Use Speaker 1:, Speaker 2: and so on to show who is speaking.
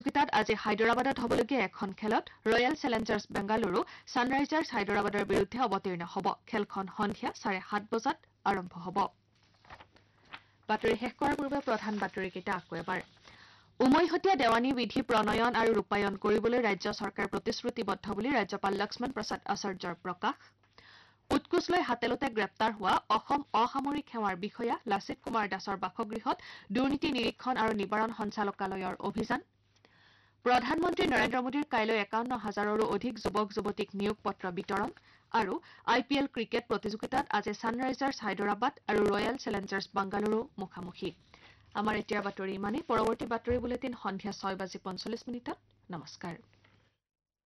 Speaker 1: প্ৰতিযোগিতাত আজি হায়দৰাবাদত হ'বলগীয়া এখন খেলত ৰয়েল চেলেঞ্জাৰ্ছ বেংগালুৰু ছানৰাইজাৰ্ছ হায়দৰাবাদৰ বিৰুদ্ধে অৱতীৰ্ণ হ'ব খেলখন সন্ধিয়া 7:30 বজাত আৰম্ভ হ'ব বাতৰি শেষ কৰাৰ পূৰ্বে প্ৰধান বাতৰিকেইটা আকৌ এবাৰ উমৈহতীয়া দেৱানী বিধি প্ৰণয়ন আৰু ৰূপায়ণ কৰিবলৈ ৰাজ্য চৰকাৰ প্ৰতিশ্ৰুতিবদ্ধ বুলি ৰাজ্যপাল লক্ষ্মণ প্ৰসাদ আচাৰ্যৰ প্ৰকাশ উৎকোচ লৈ হাতেলোতে গ্ৰেপ্তাৰ হোৱা অসম অসামৰিক সেৱাৰ বিষয়া লাচিত কুমাৰ দাসৰ বাসগৃহত দুৰ্নীতি নিৰীক্ষণ আৰু নিবাৰণ সঞ্চালকালয়ৰ অভিযান প্ৰধানমন্ত্ৰী নৰেন্দ্ৰ মোদীৰ কাইলৈ ৫১,০০০ৰো অধিক যুৱক যুৱতীক নিয়োগ পত্ৰ বিতৰণ আৰু IPL ক্ৰিকেট প্ৰতিযোগিতাত আজি ছানৰাইজাৰ্ছ হায়দৰাবাদ আৰু ৰয়েল চেলেঞ্জাৰ্ছ বাংগালুৰু মুখামুখি আমাৰ এতিয়াৰ বাতৰি ইমানেই পৰৱৰ্তী বাতৰি বুলেটিন সন্ধিয়া ৬:৪৫ নমস্কাৰ